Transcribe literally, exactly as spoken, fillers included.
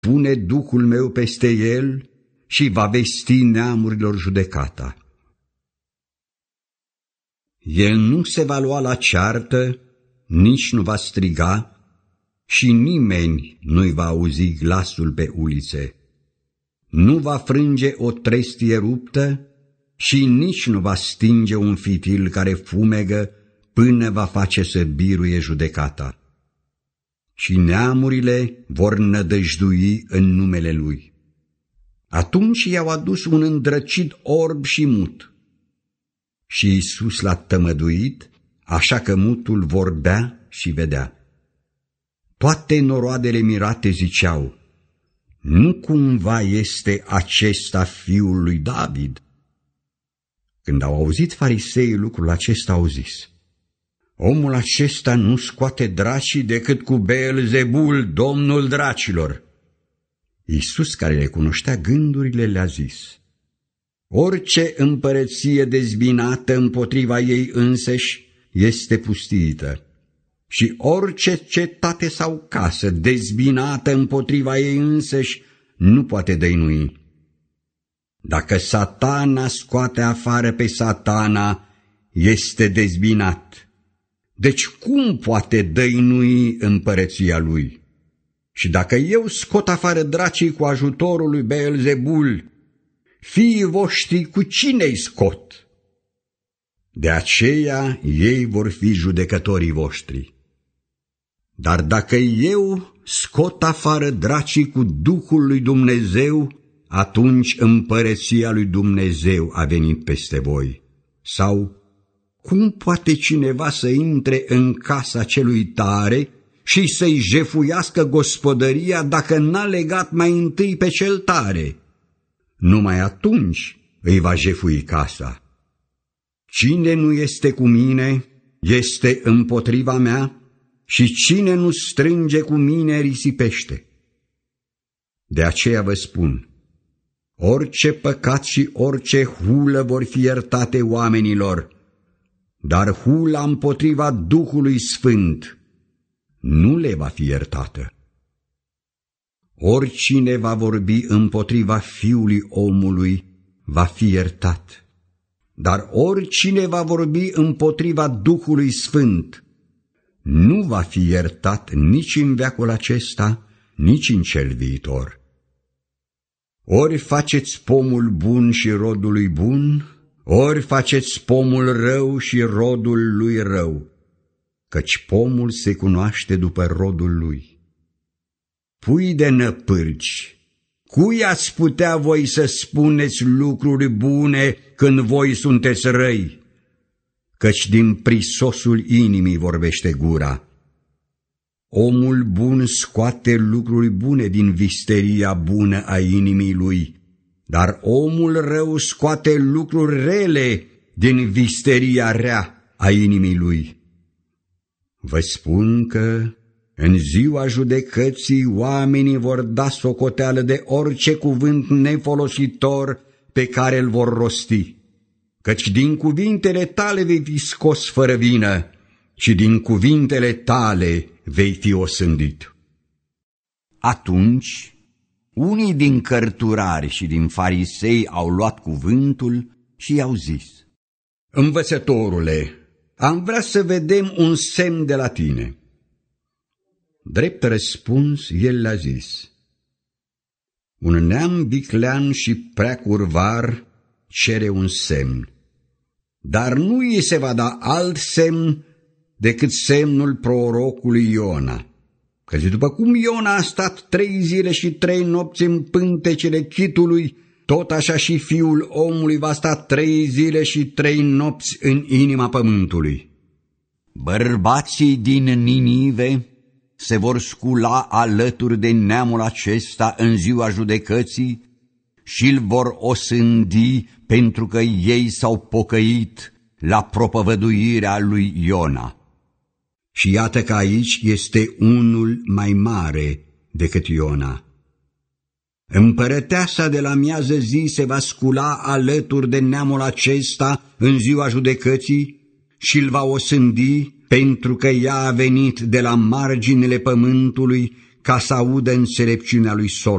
pune Duhul meu peste el și va vesti neamurilor judecata. El nu se va lua la ceartă, nici nu va striga și nimeni nu-i va auzi glasul pe ulițe. Nu va frânge o trestie ruptă și nici nu va stinge un fitil care fumegă până va face să biruie judecata. Și neamurile vor nădăjdui în numele lui. Atunci i-au adus un îndrăcit orb și mut. Și Iisus l-a tămăduit, așa că mutul vorbea și vedea. Toate noroadele mirate ziceau, nu cumva este acesta fiul lui David? Când au auzit fariseii lucrul acesta, au zis, omul acesta nu scoate dracii decât cu Beelzebul, domnul dracilor. Iisus, care le cunoștea gândurile, le-a zis, orice împărăție dezbinată împotriva ei însăși este pustiită și orice cetate sau casă dezbinată împotriva ei însăși nu poate dăinui. Dacă Satana scoate afară pe Satana, este dezbinat. Deci cum poate dăinui împărăția lui? Și dacă eu scot afară dracii cu ajutorul lui Beelzebul, fiii voștri cu cine-i scot? De aceea ei vor fi judecătorii voștri. Dar dacă eu scot afară dracii cu Duhul lui Dumnezeu, atunci împărăția lui Dumnezeu a venit peste voi. Sau, cum poate cineva să intre în casa celui tare și să-i jefuiască gospodăria dacă n-a legat mai întâi pe cel tare? Numai atunci îi va jefui casa. Cine nu este cu mine, este împotriva mea, și cine nu strânge cu mine, risipește. De aceea vă spun, orice păcat și orice hulă vor fi iertate oamenilor, dar hula împotriva Duhului Sfânt nu le va fi iertată. Oricine va vorbi împotriva Fiului omului va fi iertat, dar oricine va vorbi împotriva Duhului Sfânt nu va fi iertat nici în veacul acesta, nici în cel viitor. Ori faceți pomul bun și rodul lui bun, ori faceți pomul rău și rodul lui rău, căci pomul se cunoaște după rodul lui. Pui de năpârci, cui ați putea voi să spuneți lucruri bune când voi sunteți răi? Căci din prisosul inimii vorbește gura. Omul bun scoate lucruri bune din visteria bună a inimii lui, dar omul rău scoate lucruri rele din visteria rea a inimii lui. Vă spun că în ziua judecății oamenii vor da socoteală de orice cuvânt nefolositor pe care îl vor rosti, căci din cuvintele tale vei fi scos fără vină și din cuvintele tale vei fi osândit. Atunci, unii din cărturari și din farisei au luat cuvântul și i-au zis, Învățătorule, am vrea să vedem un semn de la tine. Drept răspuns, el le-a zis, un neam viclean și prea curvar cere un semn, dar nu îi se va da alt semn decât semnul prorocului Iona. Căci după cum Iona a stat trei zile și trei nopți în pântecele chitului, tot așa și Fiul omului va sta trei zile și trei nopți în inima pământului. Bărbații din Ninive se vor scula alături de neamul acesta în ziua judecății și îl vor osândi pentru că ei s-au pocăit la propovăduirea lui Iona. Și iată că aici este unul mai mare decât Iona. Împărăteasa de la miază zi se va scula alături de neamul acesta în ziua judecății și îl va osândi pentru că ea a venit de la marginile pământului ca să audă înțelepciunea lui Solomon.